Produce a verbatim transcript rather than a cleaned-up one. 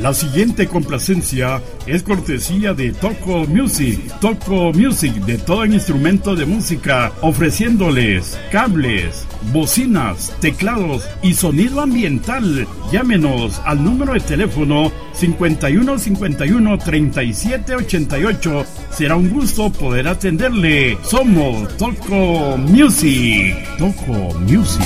La siguiente complacencia es cortesía de Toco Music. Toco Music, de todo instrumento de música, ofreciéndoles cables, bocinas, teclados y sonido ambiental. Llámenos al número de teléfono cincuenta y uno cincuenta y uno treinta y siete ochenta y ocho. Será un gusto poder atenderle. Somos Toco Music. Toco Music.